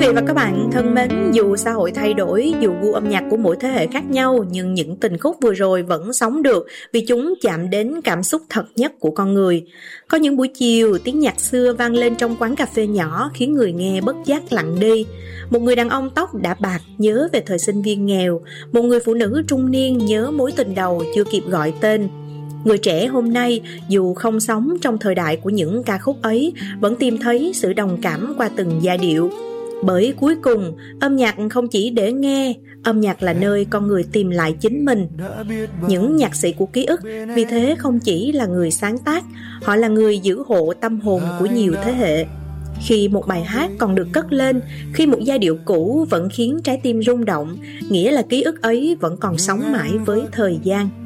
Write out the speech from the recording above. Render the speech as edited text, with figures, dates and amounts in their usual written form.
vị và các bạn thân mến, dù xã hội thay đổi, dù gu âm nhạc của mỗi thế hệ khác nhau, nhưng những tình khúc vừa rồi vẫn sống được vì chúng chạm đến cảm xúc thật nhất của con người. Có những buổi chiều, tiếng nhạc xưa vang lên trong quán cà phê nhỏ khiến người nghe bất giác lặng đi. Một người đàn ông tóc đã bạc nhớ về thời sinh viên nghèo, một người phụ nữ trung niên nhớ mối tình đầu chưa kịp gọi tên. Người trẻ hôm nay dù không sống trong thời đại của những ca khúc ấy vẫn tìm thấy sự đồng cảm qua từng giai điệu. Bởi cuối cùng, âm nhạc không chỉ để nghe, âm nhạc là nơi con người tìm lại chính mình. Những nhạc sĩ của ký ức vì thế không chỉ là người sáng tác, họ là người giữ hộ tâm hồn của nhiều thế hệ. Khi một bài hát còn được cất lên, khi một giai điệu cũ vẫn khiến trái tim rung động, nghĩa là ký ức ấy vẫn còn sống mãi với thời gian.